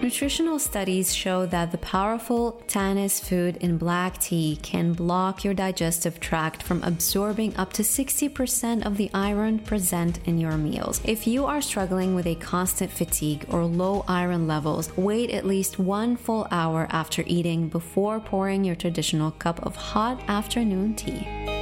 Nutritional studies show that the powerful tannous food in black tea can block your digestive tract from absorbing up to 60% of the iron present in your meals. If you are struggling with a constant fatigue or low iron levels, wait at least 1 full hour after eating before pouring your traditional cup of hot afternoon tea.